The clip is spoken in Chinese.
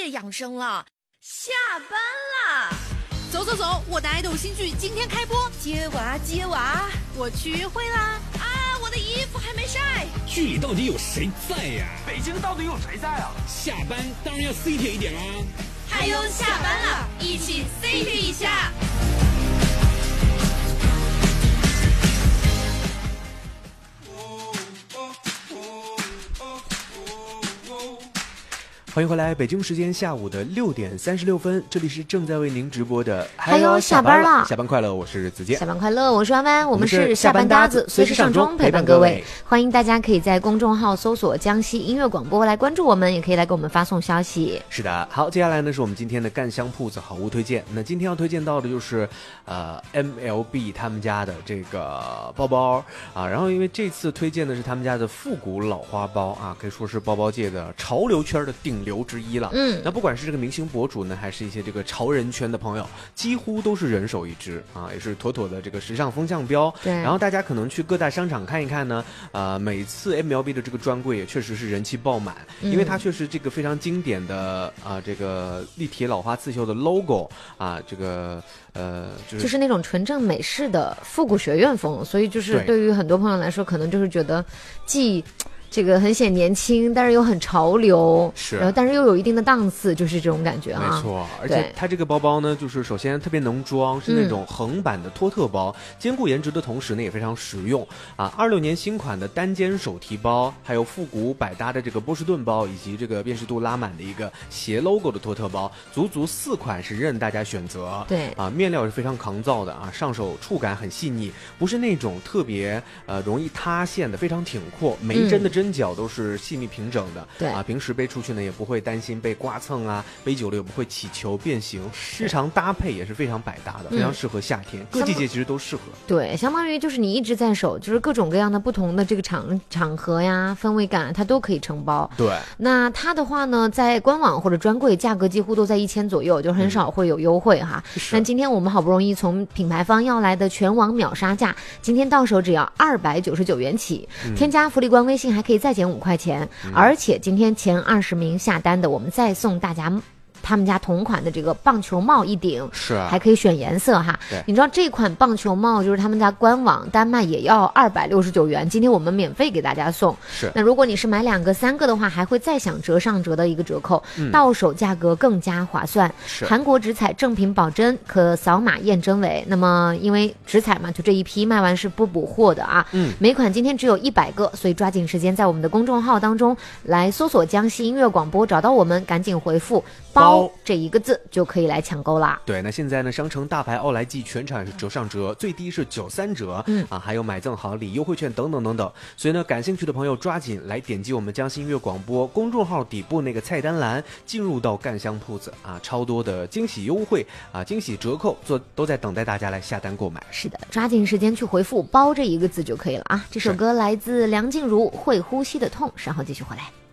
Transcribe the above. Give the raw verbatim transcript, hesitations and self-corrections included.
夜养生了。下班啦！ 走走走，我的爱豆新剧今天开播。 接娃接娃， 我去约会啦！ 啊，我的衣服还没晒。 剧里到底有谁在呀？ 北京到底有谁在啊？ 下班当然要 C 铁一点啦！ 还有下班了，一起 C 铁一下。 欢迎回来，北京时间下午的六点三十六分，这里是正在为您直播的。 还有下班了， 下班快乐，我是子健。 下班快乐，我是弯弯，我们是下班搭子，随时上钟陪伴各位。欢迎大家可以在公众号搜索江西音乐广播来关注我们，也可以来给我们发送消息。 是的，好，接下来呢是我们今天的干香铺子好物推荐。那今天要推荐到的就是呃 M L B 他们家的这个包包啊，然后因为这次推荐的是他们家的复古老花包啊，可以说是包包界的潮流圈的顶流之一了。 嗯， 那不管是这个明星博主呢，还是一些这个潮人圈的朋友，几乎都是人手一只啊，也是妥妥的这个时尚风向标。 对， 然后大家可能去各大商场看一看呢，呃，每次 M L B 的这个专柜也确实是人气爆满， 嗯、 因为它确实这个非常经典的啊、呃，这个立体老花刺绣的 logo 啊，这个呃，就是就是那种纯正美式的复古学院风，所以就是对于很多朋友来说，可能就是觉得既这个很显年轻，但是又很潮流， 是， 然后但是又有一定的档次，就是这种感觉啊。 没错，而且它这个包包呢，就是首先特别能装，是那种横版的托特包，嗯、兼顾颜值的同时呢，也非常实用啊。二六年新款的单肩手提包，还有复古百搭的这个波士顿包，以及这个辨识度拉满的一个斜 logo 的托特包，足足四款是任大家选择。 对啊，面料是非常抗造的啊，上手触感很细腻，不是那种特别呃容易塌陷的，非常挺阔，每一针的针脚都是细密平整的， 对啊，平时背出去呢也不会担心被刮蹭啊，背久了也不会起球变形，日常搭配也是非常百搭的，非常适合夏天，嗯、各季节其实都适合。 对，相当于就是你一直在手，就是各种各样的不同的这个场场合呀、氛围感，它都可以承包。 对， 那它的话呢，在官网或者专柜价格几乎都在一千左右，就很少会有优惠哈。 嗯、 但今天我们好不容易从品牌方要来的全网秒杀价，今天到手只要二百九十九元起，嗯、添加福利官微信还可以再减五块钱，嗯、而且今天前二十名下单的，我们再送大家他们家同款的这个棒球帽一顶， 是、啊， 还可以选颜色哈。你知道这款棒球帽就是他们家官网单卖也要二百六十九元，今天我们免费给大家送。 是， 那如果你是买两个、三个的话，还会再享折上折的一个折扣，嗯、到手价格更加划算。 是， 韩国直采正品保真，可扫码验真伪。那么因为直采嘛，就这一批卖完是不补货的啊。 嗯， 每款今天只有一百个，所以抓紧时间在我们的公众号当中来搜索江西音乐广播，找到我们，赶紧回复包这一个字就可以来抢购啦。 对，那现在呢，商城大牌奥莱季全场是折上折，最低是九三折，嗯啊，还有买赠好礼优惠券等等等等。所以呢，感兴趣的朋友抓紧来点击我们江西音乐广播公众号底部那个菜单栏，进入到干香铺子啊，超多的惊喜优惠啊，惊喜折扣做都在等待大家来下单购买。 是的，抓紧时间去回复包这一个字就可以了啊。这首歌来自梁静茹，会呼吸的痛，稍后继续回来。